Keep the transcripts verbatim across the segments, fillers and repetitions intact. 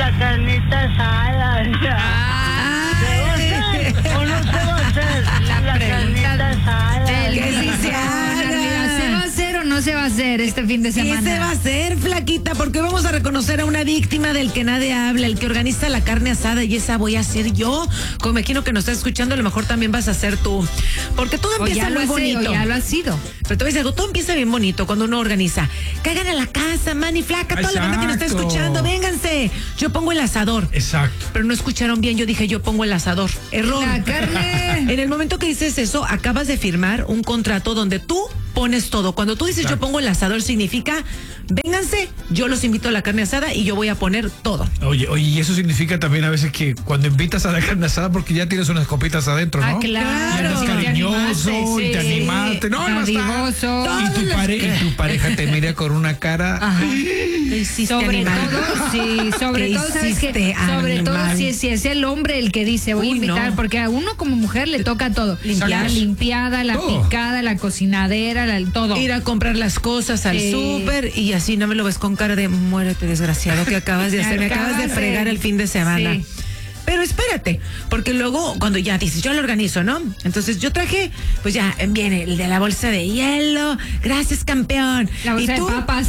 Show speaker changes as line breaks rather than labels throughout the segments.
la carnita asada. ¿O no se va a hacer la, la carnita asada?
Que sí se haga. ¿Se va a hacer o no se va a hacer este fin de semana?
¿Qué se va a hacer, flaquita? Porque vamos a reconocer a una víctima del que nadie habla, el que organiza la carne asada, y esa voy a ser yo. Como me imagino que nos estás escuchando, a lo mejor también vas a ser tú. Porque todo
O
empieza
ya lo
muy
has-
bonito.
o ya lo ha sido.
Pero te voy a decir algo, todo empieza bien bonito cuando uno organiza. Caigan a la casa, man y flaca, toda la banda que nos está
Exacto.
escuchando, vénganse. Yo pongo el asador.
Exacto.
Pero no escucharon bien, yo dije yo pongo el asador. Error.
La carne.
En el momento que dices eso, acabas de firmar un contrato donde tú pones todo. Cuando tú dices
Exacto.
yo pongo el asador, significa vénganse, yo los invito a la carne asada y yo voy a poner todo.
Oye, oye, y eso significa también a veces que cuando invitas a la carne asada, porque ya tienes unas copitas adentro, ¿no?
Ah, claro.
Y andas
Te
cariñoso,
animaste,
y te
sí.
animaste. No, no está.
Dadivoso.
Y tu, pare- y tu pareja te mira con una cara.
Ajá. ¿Qué hiciste,
Sobre
animal?
todo, sí, sobre
¿Qué
todo, ¿sabes qué?
hiciste,
Sobre todo
animal?
si, si es el hombre el que dice, voy a
Uy,
invitar,
no.
porque a uno como mujer le toca todo.
Limpiar.
La limpiada, la
Todo.
picada, la cocinadera, la- todo.
Ir a comprar las cosas al
Sí.
súper y así no me lo ves con cara de muérete, desgraciado, que acabas de hacer, me acabas de
Acabas de-
fregar el fin de semana.
Sí.
Pero espérate, porque luego cuando ya dices, yo lo organizo, ¿no? Entonces yo traje, pues ya viene el de la bolsa de hielo, gracias campeón.
La bolsa
¿Y tú?
de papas.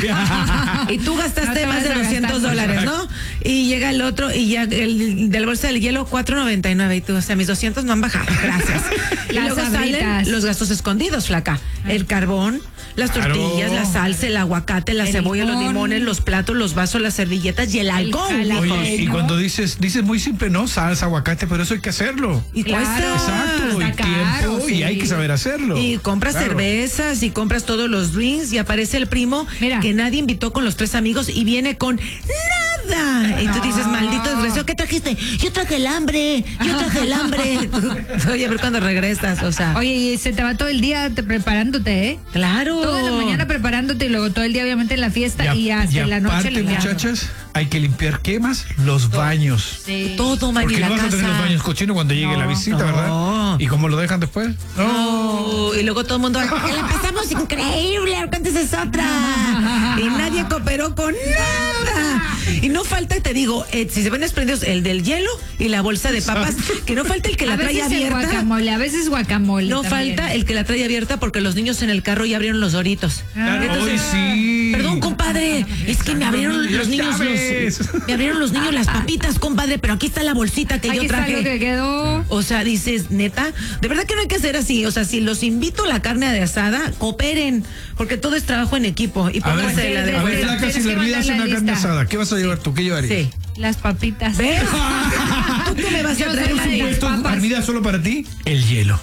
Y tú
No
gastaste
te
más
vas
de
a gastar
doscientos
mucho.
dólares, ¿no? Y llega el otro y ya el de la bolsa del hielo cuatro noventa y nueve y tú, o sea, mis doscientos no han bajado, gracias. Y
Las
luego
sabritas.
salen los gastos escondidos, flaca. El carbón, las
Claro.
tortillas, la salsa, el aguacate, la
El
cebolla, los
limón.
limones, los platos, los vasos, las servilletas y el alcohol.
jala-
mijos.
Oye, y
¿no?
cuando dices, dices muy simple, ¿no? Salsa, aguacate, pero eso hay que hacerlo.
Y
Claro.
cuesta.
Exacto, y
está caro,
tiempo, y
sí.
hay que saber hacerlo.
Y compras
Claro.
cervezas y compras todos los drinks y aparece el primo
Mira.
que nadie invitó con los tres amigos y viene con nada. Y tú dices, maldito desgraciado, ¿qué trajiste? Yo traje el hambre, yo traje el hambre. Oye, a ver cuando regresas, o sea.
Oye, y se te va todo el día te- preparándote, ¿eh?
Claro.
Toda la mañana preparándote y luego todo el día obviamente en la fiesta y,
a-
hasta
y
en la noche
aparte,
limpiando.
muchachas, hay que limpiar, ¿qué más? Los baños.
Sí.
Todo, man, y
Porque
la
no vas a tener los
casa.
baños cochinos cuando llegue
No.
la visita,
No.
¿verdad? ¿Y cómo lo dejan después?
No, y luego todo el mundo, "Que la pasamos increíble, antes es otra". Y nadie cooperó con nada. Y no falta, te digo, eh, si se ven desprendidos, el del hielo y la bolsa de papas, que no falta el que la
a
trae
veces el
abierta.
guacamole, a veces guacamole.
No
también.
falta el que la trae abierta porque los niños en el carro ya abrieron los doritos.
Claro,
Entonces,
hoy sí.
Perdón, compadre, es que me abrieron
Las
los niños
llaves.
los, me abrieron los niños las papitas, compadre, pero aquí está la bolsita que
Aquí
yo
está
traje.
lo que quedó.
O sea, dices, neta, de verdad que no hay que hacer así. O sea, si los invito a la carne de asada, cooperen, porque todo es trabajo en equipo. Y
A ver,
pónganse la de
a ver,
Tienes
Flaca, si
que
le olvidas
mandar la
una carne
lista.
asada, ¿qué vas a llevar tú? ¿Qué llevarías?
Sí.
Las papitas.
¿Ves? ¿Tú qué me vas
Yo
a traer?
soy la de las
¿Esto es
papas.
comida solo para ti? El hielo.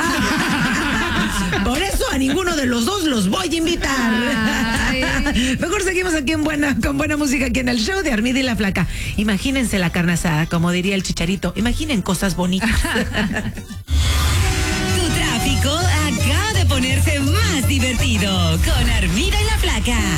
Por eso a ninguno de los dos los voy a invitar.
Ay.
Mejor seguimos aquí en buena, con buena música aquí en el show de Armida y la Flaca. Imagínense la carne asada, como diría el Chicharito. Imaginen cosas bonitas.
Tu tráfico acaba de ponerse más divertido con Armida y la Flaca.